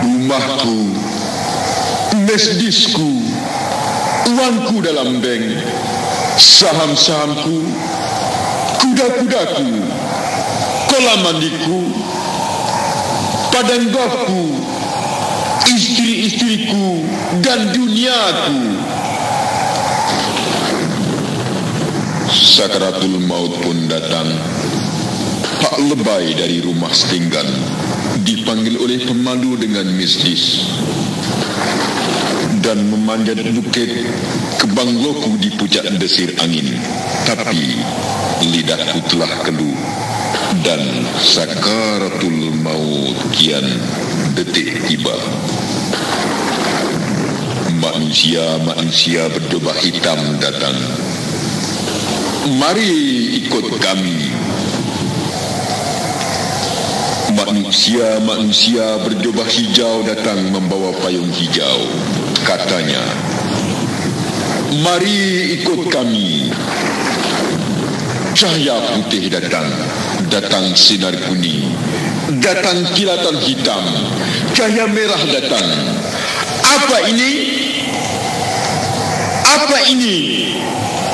Rumahku, mesdisku, uangku dalam bank, saham-sahamku, kuda-kudaku, kolam mandiku, padang golfku, istri-istriku dan duniaku. Sakaratul maut pun datang. Pak lebay dari rumah setinggan dipanggil oleh pemandu dengan mistis dan memanjat bukit ke bangloku di puncak desir angin. Tapi lidahku telah keluh dan sakaratul maut kian detik tiba. Manusia-manusia berjubah hitam datang. Mari ikut kami. Manusia-manusia berjubah hijau datang membawa payung hijau. Katanya, mari ikut kami. Cahaya putih datang. Datang sinar kuning. Datang kilatan hitam. Cahaya merah datang. Apa ini? Apa ini?